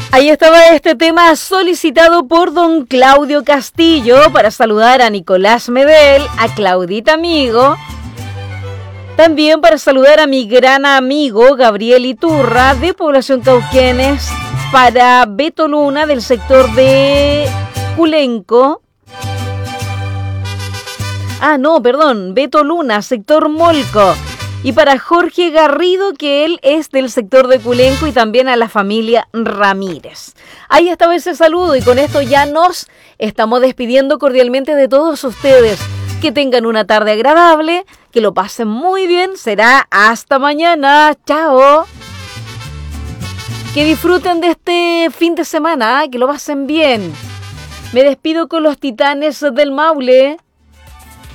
Ahí estaba este tema solicitado por don Claudio Castillo para saludar a Nicolás Medel, a Claudita Amigo. También para saludar a mi gran amigo Gabriel Iturra de Población Cauquenes, para Beto Luna del sector de Culenco. Beto Luna, sector Molco. Y para Jorge Garrido, que él es del sector de Culenco, y también a la familia Ramírez. Ahí estaba ese saludo y con esto ya nos estamos despidiendo cordialmente de todos ustedes. Que tengan una tarde agradable, que lo pasen muy bien. Será hasta mañana. Chao. Que disfruten de este fin de semana, que lo pasen bien. Me despido con los Titanes del Maule.